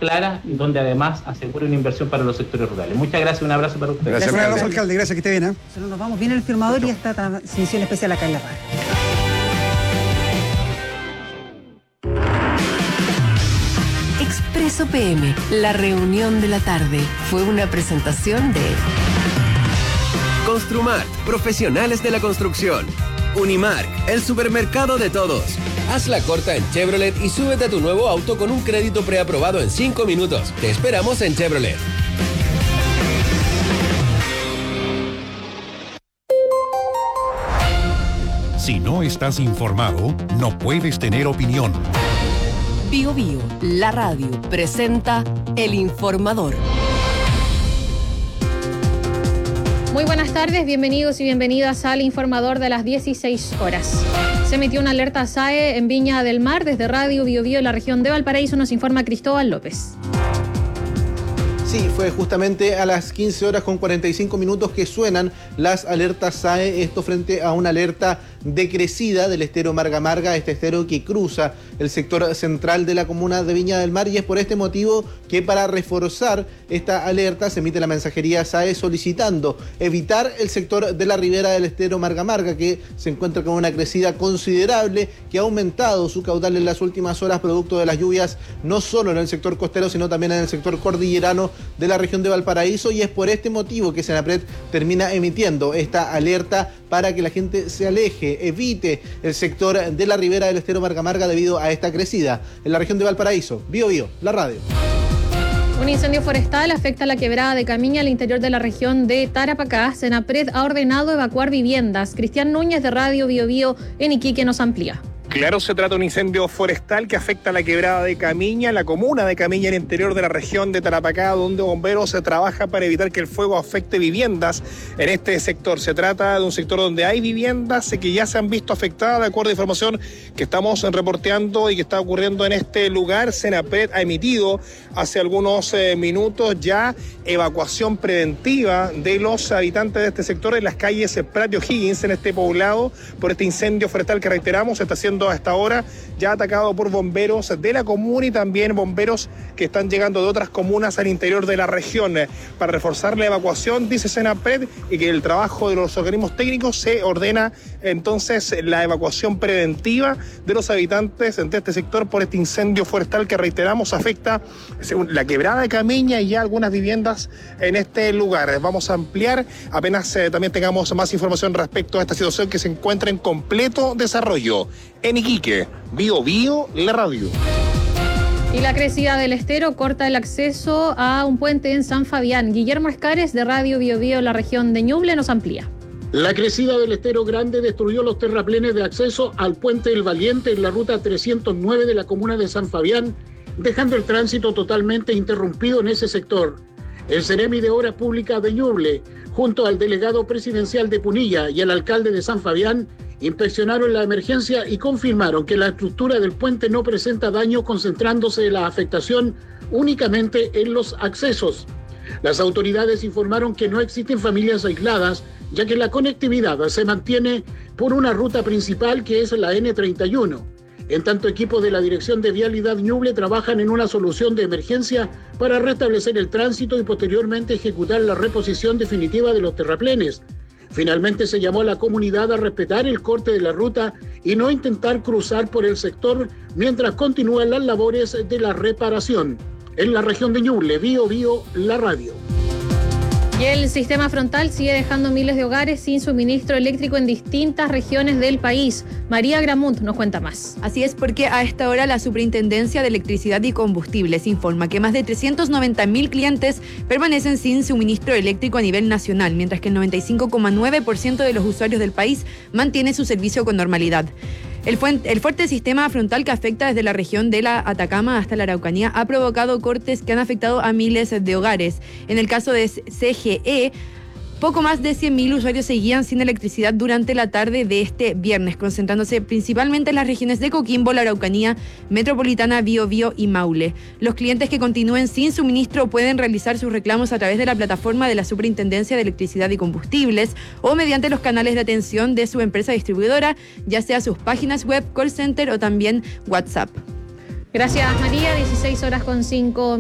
claras y donde además asegure una inversión para los sectores rurales. Muchas gracias, un abrazo para ustedes. Gracias, un abrazo, alcalde. Gracias, que esté bien. Nosotros nos vamos bien en el firmador y esta transmisión especial acá en la radio. Expreso PM, la reunión de la tarde, fue una presentación de Construmart, profesionales de la construcción. Unimark, el supermercado de todos. Haz la corta en Chevrolet y súbete a tu nuevo auto con un crédito preaprobado en 5 minutos. Te esperamos en Chevrolet. Si no estás informado, no puedes tener opinión. Bio Bio, la radio, presenta El Informador. Muy buenas tardes, bienvenidos y bienvenidas al Informador de las 16 horas. Se emitió una alerta SAE en Viña del Mar. Desde Radio Bio Bio en la región de Valparaíso nos informa Cristóbal López. Sí, fue justamente a las 15 horas con 45 minutos que suenan las alertas SAE, esto frente a una alerta decrecida del estero Marga Marga, este estero que cruza el sector central de la comuna de Viña del Mar, y es por este motivo que para reforzar esta alerta se emite la mensajería SAE solicitando evitar el sector de la ribera del estero Marga Marga, que se encuentra con una crecida considerable, que ha aumentado su caudal en las últimas horas producto de las lluvias, no solo en el sector costero, sino también en el sector cordillerano de la región de Valparaíso, y es por este motivo que Senapred termina emitiendo esta alerta para que la gente se aleje, evite el sector de la ribera del estero Marga Marga debido a esta crecida. En la región de Valparaíso, Bio Bio, la radio. Un incendio forestal afecta la quebrada de Camiña al interior de la región de Tarapacá. Senapred ha ordenado evacuar viviendas. Cristian Núñez de Radio Bio Bio en Iquique nos amplía. Claro, se trata de un incendio forestal que afecta a la quebrada de Camiña, la comuna de Camiña, en el interior de la región de Tarapacá, donde bomberos se trabaja para evitar que el fuego afecte viviendas en este sector. Se trata de un sector donde hay viviendas que ya se han visto afectadas, de acuerdo a información que estamos reporteando y que está ocurriendo en este lugar. Senapred ha emitido hace algunos minutos ya evacuación preventiva de los habitantes de este sector en las calles Prat y O'Higgins, en este poblado, por este incendio forestal que, reiteramos, está siendo hasta ahora ya atacado por bomberos de la comuna y también bomberos que están llegando de otras comunas al interior de la región. Para reforzar la evacuación, dice Senapred, y que el trabajo de los organismos técnicos, se ordena entonces la evacuación preventiva de los habitantes de este sector por este incendio forestal que, reiteramos, afecta según la quebrada de Camiña y ya algunas viviendas en este lugar. Vamos a ampliar apenas también tengamos más información respecto a esta situación que se encuentra en completo desarrollo. En Iquique, Bio Bio, la radio. Y la crecida del estero corta el acceso a un puente en San Fabián. Guillermo Escares de Radio Bio Bio en la región de Ñuble nos amplía. La crecida del estero Grande destruyó los terraplenes de acceso al puente El Valiente en la ruta 309 de la comuna de San Fabián, dejando el tránsito totalmente interrumpido en ese sector. El Ceremi de Obras Públicas de Ñuble, junto al delegado presidencial de Punilla y al alcalde de San Fabián, inspeccionaron la emergencia y confirmaron que la estructura del puente no presenta daño, concentrándose la afectación únicamente en los accesos. Las autoridades informaron que no existen familias aisladas, ya que la conectividad se mantiene por una ruta principal que es la N31. En tanto, equipos de la Dirección de Vialidad Ñuble trabajan en una solución de emergencia para restablecer el tránsito y posteriormente ejecutar la reposición definitiva de los terraplenes. Finalmente se llamó a la comunidad a respetar el corte de la ruta y no intentar cruzar por el sector mientras continúan las labores de la reparación. En la región de Ñuble, Bio Bio, la radio. Y el sistema frontal sigue dejando miles de hogares sin suministro eléctrico en distintas regiones del país. María Gramunt nos cuenta más. Así es, porque a esta hora la Superintendencia de Electricidad y Combustibles informa que más de 390.000 clientes permanecen sin suministro eléctrico a nivel nacional, mientras que el 95,9% de los usuarios del país mantiene su servicio con normalidad. El fuerte sistema frontal que afecta desde la región de la Atacama hasta la Araucanía ha provocado cortes que han afectado a miles de hogares. En el caso de CGE, poco más de 100.000 usuarios seguían sin electricidad durante la tarde de este viernes, concentrándose principalmente en las regiones de Coquimbo, la Araucanía, Metropolitana, Biobío y Maule. Los clientes que continúen sin suministro pueden realizar sus reclamos a través de la plataforma de la Superintendencia de Electricidad y Combustibles o mediante los canales de atención de su empresa distribuidora, ya sea sus páginas web, call center o también WhatsApp. Gracias, María. 16 horas con 5